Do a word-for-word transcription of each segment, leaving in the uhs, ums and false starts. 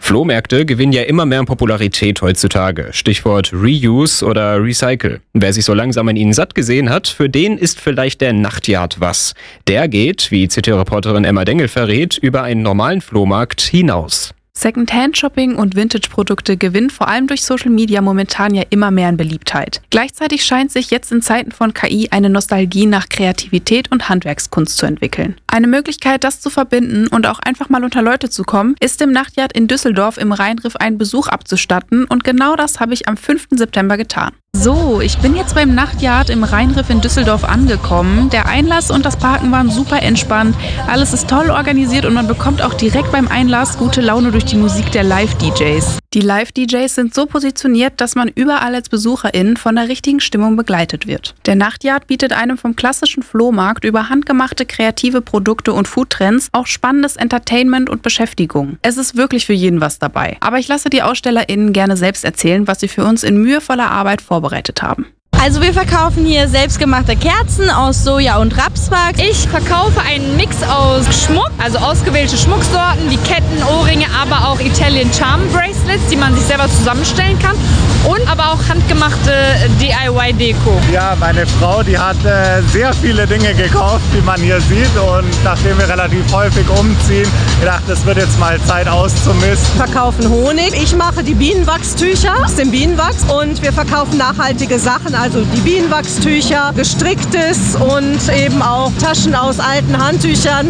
Flohmärkte gewinnen ja immer mehr an Popularität heutzutage. Stichwort Reuse oder Recycle. Wer sich so langsam an ihnen satt gesehen hat, für den ist vielleicht der Nachtyard was. Der geht, wie C T-Reporterin Emma Dengel verrät, über einen normalen Flohmarkt hinaus. Secondhand-Shopping und Vintage-Produkte gewinnen vor allem durch Social Media momentan ja immer mehr an Beliebtheit. Gleichzeitig scheint sich jetzt in Zeiten von K I eine Nostalgie nach Kreativität und Handwerkskunst zu entwickeln. Eine Möglichkeit, das zu verbinden und auch einfach mal unter Leute zu kommen, ist im Nachtyard in Düsseldorf im Rheinriff einen Besuch abzustatten, und genau das habe ich am fünften September getan. So, ich bin jetzt beim Nachtyard im Rheinriff in Düsseldorf angekommen. Der Einlass und das Parken waren super entspannt. Alles ist toll organisiert und man bekommt auch direkt beim Einlass gute Laune durch die Musik der Live-D Js. Die Live-D Js sind so positioniert, dass man überall als BesucherInnen von der richtigen Stimmung begleitet wird. Der Nachtyard bietet einem vom klassischen Flohmarkt über handgemachte kreative Produkte und Foodtrends auch spannendes Entertainment und Beschäftigung. Es ist wirklich für jeden was dabei. Aber ich lasse die AusstellerInnen gerne selbst erzählen, was sie für uns in mühevoller Arbeit vorbereitet haben. Also wir verkaufen hier selbstgemachte Kerzen aus Soja und Rapswachs. Ich verkaufe einen Mix aus Schmuck, also ausgewählte Schmucksorten wie Ketten, Ohrringe, aber auch Italian Charm Bracelets, die man sich selber zusammenstellen kann, und aber auch handgemachte D I Y-Deko. Ja, meine Frau, die hat äh, sehr viele Dinge gekauft, wie man hier sieht, und nachdem wir relativ häufig umziehen, gedacht, es wird jetzt mal Zeit auszumisten. Wir verkaufen Honig, ich mache die Bienenwachstücher aus dem Bienenwachs, und wir verkaufen nachhaltige Sachen, also die Bienenwachstücher, gestricktes und eben auch Taschen aus alten Handtüchern,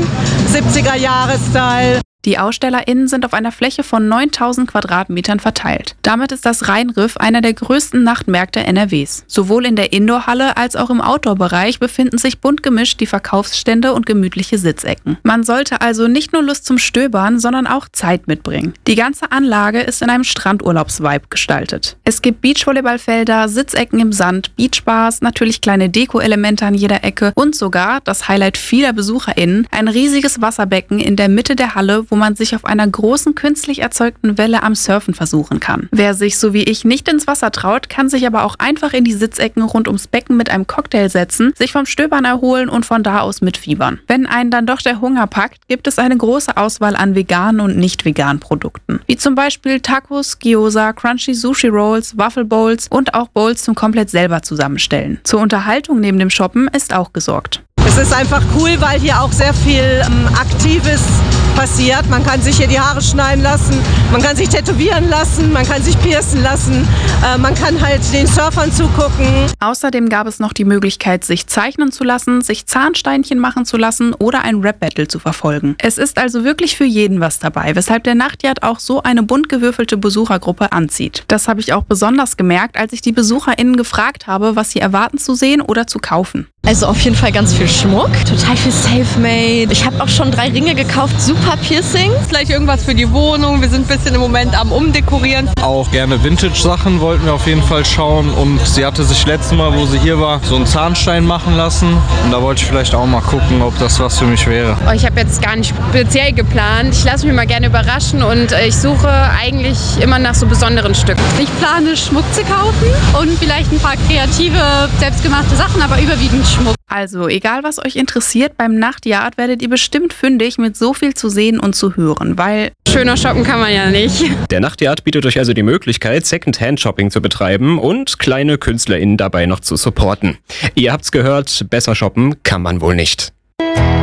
siebziger-Jahres-Style. Die AusstellerInnen sind auf einer Fläche von neuntausend Quadratmetern verteilt. Damit ist das Rheinriff einer der größten Nachtmärkte N R Ws. Sowohl in der Indoor-Halle als auch im Outdoor-Bereich befinden sich bunt gemischt die Verkaufsstände und gemütliche Sitzecken. Man sollte also nicht nur Lust zum Stöbern, sondern auch Zeit mitbringen. Die ganze Anlage ist in einem Strandurlaubs-Vibe gestaltet. Es gibt Beachvolleyballfelder, Sitzecken im Sand, Beachbars, natürlich kleine Deko-Elemente an jeder Ecke und sogar, das Highlight vieler BesucherInnen, ein riesiges Wasserbecken in der Mitte der Halle, wo man sich auf einer großen künstlich erzeugten Welle am Surfen versuchen kann. Wer sich so wie ich nicht ins Wasser traut, kann sich aber auch einfach in die Sitzecken rund ums Becken mit einem Cocktail setzen, sich vom Stöbern erholen und von da aus mitfiebern. Wenn einen dann doch der Hunger packt, gibt es eine große Auswahl an veganen und nicht veganen Produkten. Wie zum Beispiel Tacos, Gyoza, Crunchy Sushi Rolls, Waffle Bowls und auch Bowls zum komplett selber zusammenstellen. Zur Unterhaltung neben dem Shoppen ist auch gesorgt. Es ist einfach cool, weil hier auch sehr viel ähm, Aktives passiert. Man kann sich hier die Haare schneiden lassen, man kann sich tätowieren lassen, man kann sich piercen lassen, äh, man kann halt den Surfern zugucken. Außerdem gab es noch die Möglichkeit, sich zeichnen zu lassen, sich Zahnsteinchen machen zu lassen oder ein Rap-Battle zu verfolgen. Es ist also wirklich für jeden was dabei, weshalb der Nachtyard auch so eine bunt gewürfelte Besuchergruppe anzieht. Das habe ich auch besonders gemerkt, als ich die BesucherInnen gefragt habe, was sie erwarten zu sehen oder zu kaufen. Also auf jeden Fall ganz viel Schmuck, total viel Selfmade. Ich habe auch schon drei Ringe gekauft, super Piercings. Vielleicht irgendwas für die Wohnung, wir sind ein bisschen im Moment am Umdekorieren. Auch gerne Vintage-Sachen wollten wir auf jeden Fall schauen, und sie hatte sich letztes Mal, wo sie hier war, so einen Zahnstein machen lassen, und da wollte ich vielleicht auch mal gucken, ob das was für mich wäre. Oh, ich habe jetzt gar nicht speziell geplant. Ich lasse mich mal gerne überraschen, und ich suche eigentlich immer nach so besonderen Stücken. Ich plane Schmuck zu kaufen und vielleicht ein paar kreative, selbstgemachte Sachen, aber überwiegend Schmuck. Also, egal was euch interessiert, beim Nachtyard werdet ihr bestimmt fündig mit so viel zu sehen und zu hören, weil schöner shoppen kann man ja nicht. Der Nachtyard bietet euch also die Möglichkeit, Secondhand-Shopping zu betreiben und kleine KünstlerInnen dabei noch zu supporten. Ihr habt's gehört, besser shoppen kann man wohl nicht.